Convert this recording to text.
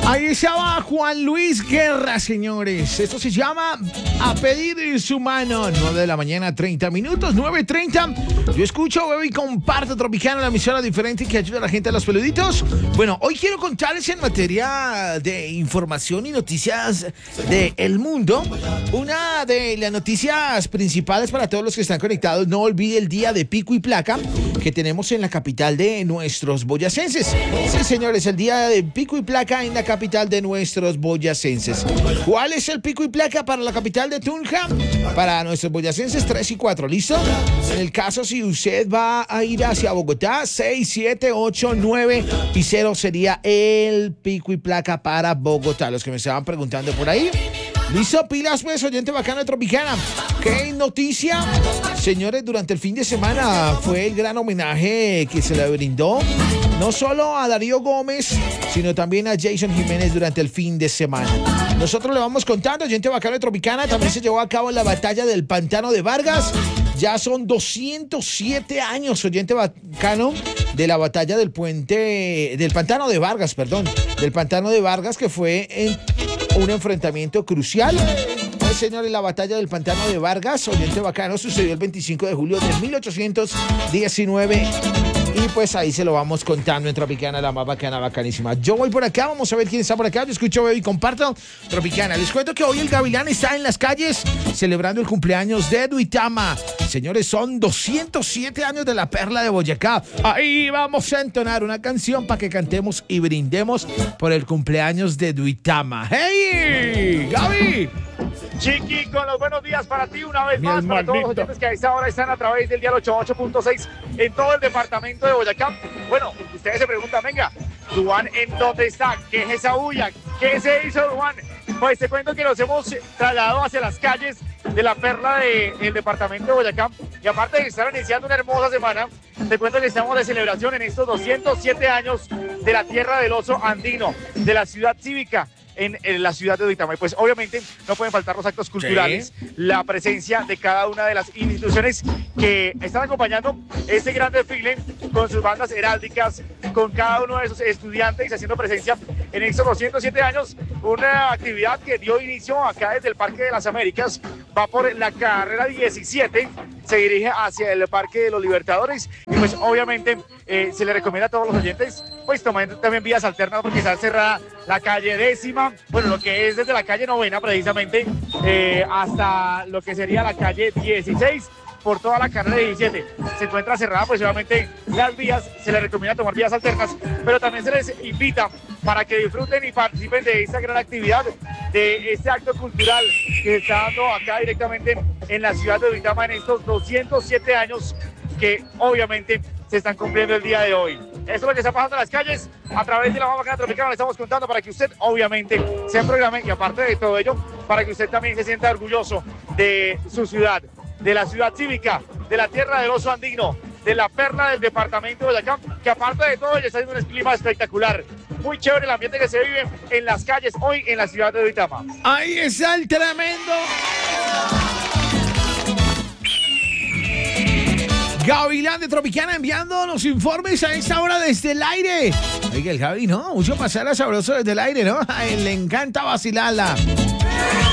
Ahí estaba Juan Luis Guerra, señores. Esto se llama A Pedir Su Mano. 9 de la mañana, 30 minutos, 9:30. Yo escucho, veo y comparto Tropicana, la emisora diferente que ayuda a la gente a los peluditos. Bueno, hoy quiero contarles en materia de información y noticias del mundo. Una de las noticias principales para todos los que están conectados: no olvide el día de pico y placa que tenemos en la capital de nuestros boyacenses. Sí, señores, el día de pico y placa en la capital de nuestros boyacenses. ¿Cuál es el pico y placa para la capital de Tunja? Para nuestros boyacenses, 3 y 4, ¿listo? En el caso, si usted va a ir hacia Bogotá, 6, 7, 8, 9 y 0 sería el pico y placa para Bogotá. Los que me estaban preguntando por ahí. ¿Listo? Pilas, pues, oyente bacano de Tropicana. ¿Qué noticia? Señores, durante el fin de semana fue el gran homenaje que se le brindó no solo a Darío Gómez, sino también a Jason Jiménez durante el fin de semana. Nosotros le vamos contando, oyente bacano de Tropicana. También se llevó a cabo la batalla del Pantano de Vargas. Ya son 207 años, oyente bacano, de la batalla del Pantano de Vargas, del Pantano de Vargas, que fue en un enfrentamiento crucial. Pues, señores, la batalla del Pantano de Vargas, oyente bacano, sucedió el 25 de julio de 1819. Y pues ahí se lo vamos contando en Tropicana, la más bacana, bacanísima. Yo voy por acá, vamos a ver quién está por acá. Yo escucho, veo y comparto Tropicana. Les cuento que hoy el Gavilán está en las calles celebrando el cumpleaños de Duitama. Señores, son 207 años de la Perla de Boyacá. Ahí vamos a entonar una canción para que cantemos y brindemos por el cumpleaños de Duitama. ¡Hey, Gaby! Chiqui, con los buenos días para ti una vez más, para todos los oyentes que a esta hora están a través del dial 88.6 en todo el departamento de Boyacá. Bueno, ustedes se preguntan, venga, Duan, ¿en dónde está? ¿Qué es esa bulla? ¿Qué se hizo, Duan? Pues te cuento que nos hemos trasladado hacia las calles de la Perla del departamento de Boyacá, y aparte de estar iniciando una hermosa semana, te cuento que estamos de celebración en estos 207 años de la tierra del oso andino, de la ciudad cívica en la ciudad de Duitama. Y pues obviamente no pueden faltar los actos culturales, ¿sí? La presencia de cada una de las instituciones que están acompañando este gran desfile con sus bandas heráldicas, con cada uno de esos estudiantes haciendo presencia en estos 207 años. Una actividad que dio inicio acá desde el Parque de las Américas, va por la carrera 17, se dirige hacia el Parque de los Libertadores, y pues obviamente se le recomienda a todos los oyentes pues tomar también vías alternas, porque está cerrada la calle 10ª, bueno, lo que es desde la calle 9ª precisamente hasta lo que sería la calle 16, por toda la carrera 17. Se encuentra cerrada, pues obviamente las vías, se les recomienda tomar vías alternas, pero también se les invita para que disfruten y participen de esta gran actividad, de este acto cultural que se está dando acá directamente en la ciudad de Duitama en estos 207 años que obviamente se están cumpliendo el día de hoy. Esto es lo que está pasando en las calles a través de la más bacana Tropicana. Le estamos contando para que usted obviamente se programe, y aparte de todo ello, para que usted también se sienta orgulloso de su ciudad, de la ciudad cívica, de la tierra del oso andino, de la Perla del departamento de Boyacá, que aparte de todo ello está haciendo un clima espectacular. Muy chévere el ambiente que se vive en las calles hoy en la ciudad de Duitama. Ahí está el tremendo Gavilán de Tropicana enviando los informes a esta hora desde el aire. Oiga, el Javi, ¿no? Mucho pasar a sabroso desde el aire, ¿no? A él le encanta vacilarla.